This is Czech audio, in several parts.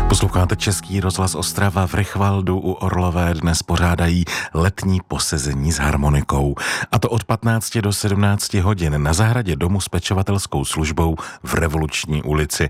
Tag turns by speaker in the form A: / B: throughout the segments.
A: Posloucháte Český rozhlas Ostrava. V Rychvaldu u Orlové dnes pořádají letní posezení s harmonikou. A to od 15 do 17 hodin na zahradě domu s pečovatelskou službou v Revoluční ulici.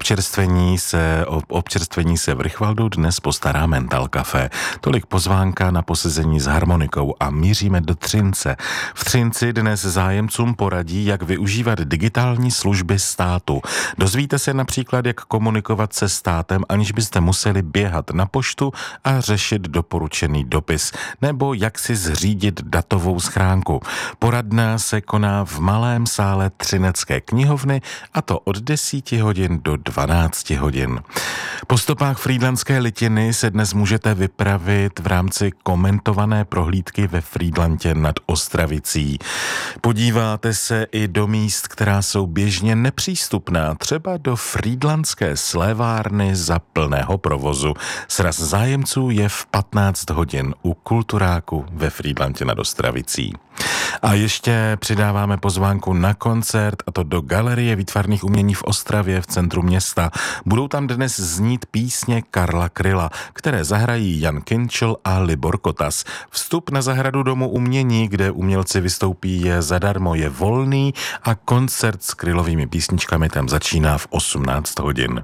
A: Občerstvení se v Rychvaldu dnes postará Mental Café. Tolik pozvánka na posezení s harmonikou a míříme do Třince. V Třinci dnes zájemcům poradí, jak využívat digitální služby státu. Dozvíte se například, jak komunikovat se státem, aniž byste museli běhat na poštu a řešit doporučený dopis, nebo jak si zřídit datovou schránku. Poradna se koná v malém sále Třinecké knihovny, a to od 10 hodin do 12 hodin. Po stopách Frýdlantské litiny se dnes můžete vypravit v rámci komentované prohlídky ve Frýdlantě nad Ostravicí. Podíváte se i do míst, která jsou běžně nepřístupná, třeba do Frýdlantské slévárny za plného provozu. Sraz zájemců je v 15 hodin u Kulturáku ve Frýdlantě nad Ostravicí. A ještě přidáváme pozvánku na koncert, a to do Galerie výtvarných umění v Ostravě v centru města. Budou tam dnes znít písně Karla Kryla, které zahrají Jan Kinčl a Libor Kotas. Vstup na zahradu Domu umění, kde umělci vystoupí, je zadarmo, je volný a koncert s Krylovými písničkami tam začíná v 18 hodin.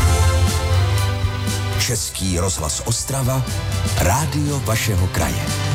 B: Český rozhlas Ostrava, rádio vašeho kraje.